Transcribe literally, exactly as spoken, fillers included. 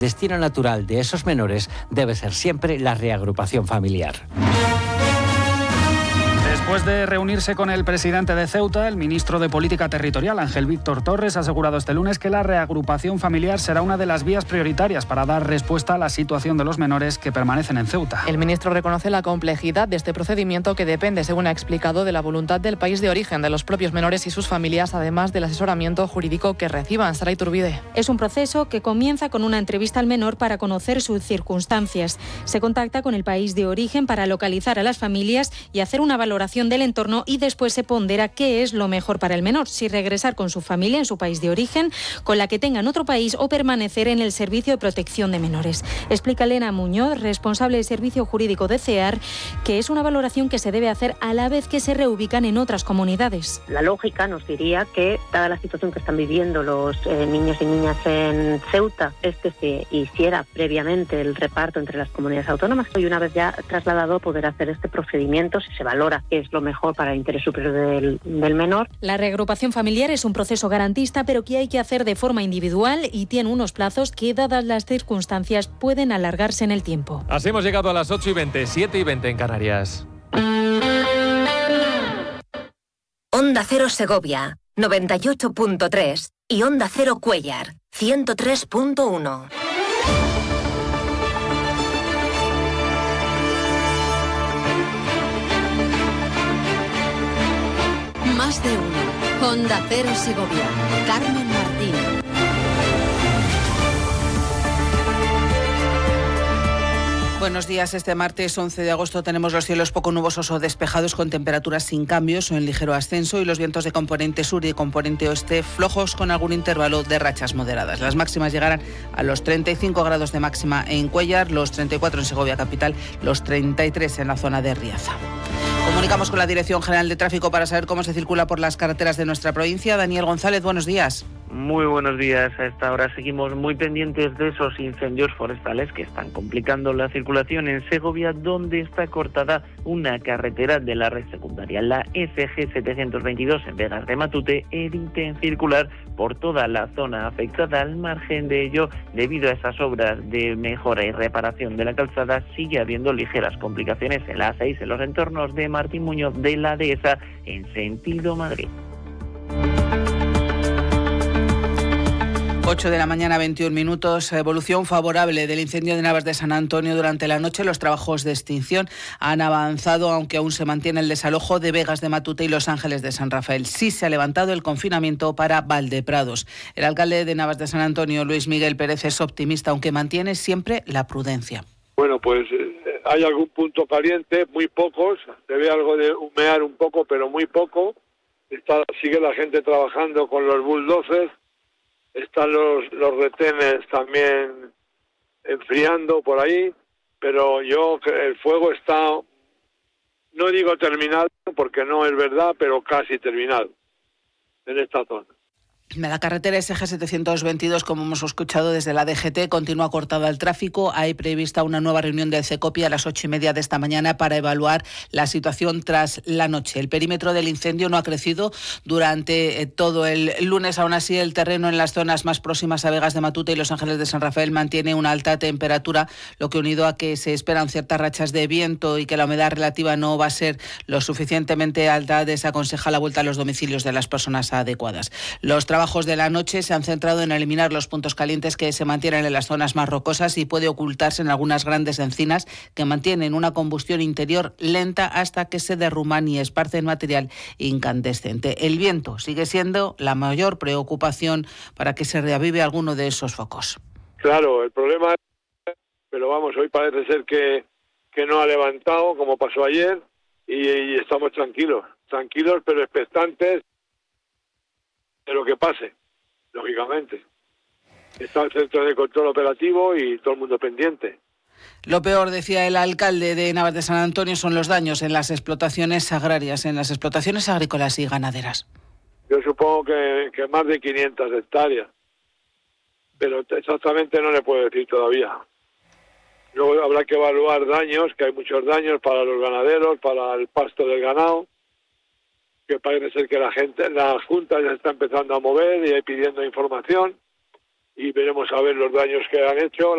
destino natural de esos menores debe ser siempre la reagrupación familiar. Después de reunirse con el presidente de Ceuta, el ministro de Política Territorial, Ángel Víctor Torres, ha asegurado este lunes que la reagrupación familiar será una de las vías prioritarias para dar respuesta a la situación de los menores que permanecen en Ceuta. El ministro reconoce la complejidad de este procedimiento que depende, según ha explicado, de la voluntad del país de origen de los propios menores y sus familias, además del asesoramiento jurídico que reciban. Sara Iturbide. Es un proceso que comienza con una entrevista al menor para conocer sus circunstancias. Se contacta con el país de origen para localizar a las familias y hacer una valoración del entorno, y después se pondera qué es lo mejor para el menor, si regresar con su familia en su país de origen, con la que tenga en otro país, o permanecer en el Servicio de Protección de Menores. Explica Elena Muñoz, responsable del Servicio Jurídico de CEAR, que es una valoración que se debe hacer a la vez que se reubican en otras comunidades. La lógica nos diría que, dada la situación que están viviendo los eh, niños y niñas en Ceuta, es que se hiciera previamente el reparto entre las comunidades autónomas, y una vez ya trasladado poder hacer este procedimiento si se valora que es lo mejor para el interés superior del, del menor. La reagrupación familiar es un proceso garantista, pero que hay que hacer de forma individual y tiene unos plazos que, dadas las circunstancias, pueden alargarse en el tiempo. Así hemos llegado a las ocho y veinte, siete y veinte en Canarias. Onda Cero Segovia, noventa y ocho punto tres, y Onda Cero Cuéllar, ciento tres punto uno. Más de uno. Onda Cero Segovia. Carmen Martín. Buenos días. Este martes once de agosto tenemos los cielos poco nubosos o despejados, con temperaturas sin cambios o en ligero ascenso, y los vientos de componente sur y de componente oeste flojos, con algún intervalo de rachas moderadas. Las máximas llegarán a los treinta y cinco grados de máxima en Cuéllar, los treinta y cuatro en Segovia capital, los treinta y tres en la zona de Riaza. Comunicamos con la Dirección General de Tráfico para saber cómo se circula por las carreteras de nuestra provincia. Daniel González, buenos días. Muy buenos días. A esta hora seguimos muy pendientes de esos incendios forestales que están complicando la circulación en Segovia, donde está cortada una carretera de la red secundaria. La S G setecientos veintidós en Vegas de Matute evita en circular por toda la zona afectada. Al margen de ello, debido a esas obras de mejora y reparación de la calzada, sigue habiendo ligeras complicaciones en la A seis en los entornos de Martín Muñoz de la Dehesa en sentido Madrid. ocho de la mañana, veintiún minutos. Evolución favorable del incendio de Navas de San Antonio durante la noche. Los trabajos de extinción han avanzado, aunque aún se mantiene el desalojo de Vegas de Matute y Los Ángeles de San Rafael. Sí se ha levantado el confinamiento para Valdeprados. El alcalde de Navas de San Antonio, Luis Miguel Pérez, es optimista, aunque mantiene siempre la prudencia. Bueno, pues eh, hay algún punto caliente, muy pocos. Debe algo de humear un poco, pero muy poco. Está, sigue la gente trabajando con los bulldozers. Están los, los retenes también enfriando por ahí, pero yo, el fuego está, no digo terminado, porque no es verdad, pero casi terminado en esta zona. La carretera S G setecientos veintidós, como hemos escuchado desde la D G T, continúa cortada el tráfico. Hay prevista una nueva reunión del CECOPI a las ocho y media de esta mañana para evaluar la situación tras la noche. El perímetro del incendio no ha crecido durante todo el lunes. Aún así, el terreno en las zonas más próximas a Vegas de Matute y Los Ángeles de San Rafael mantiene una alta temperatura, lo que, unido a que se esperan ciertas rachas de viento y que la humedad relativa no va a ser lo suficientemente alta, desaconseja la vuelta a los domicilios de las personas adecuadas. Los trabajos de la noche se han centrado en eliminar los puntos calientes que se mantienen en las zonas más rocosas y puede ocultarse en algunas grandes encinas que mantienen una combustión interior lenta hasta que se derrumban y esparcen material incandescente. El viento sigue siendo la mayor preocupación para que se reavive alguno de esos focos. Claro, el problema es, pero vamos, hoy parece ser que, que no ha levantado como pasó ayer y, y estamos tranquilos, tranquilos pero expectantes de lo que pase, lógicamente. Está el centro de control operativo y todo el mundo pendiente. Lo peor, decía el alcalde de Navas de San Antonio, son los daños en las explotaciones agrarias, en las explotaciones agrícolas y ganaderas. Yo supongo que, que más de quinientas hectáreas, pero exactamente no le puedo decir todavía. Luego habrá que evaluar daños, que hay muchos daños para los ganaderos, para el pasto del ganado, que parece ser que la gente, la Junta ya está empezando a mover y pidiendo información, y veremos a ver los daños que han hecho.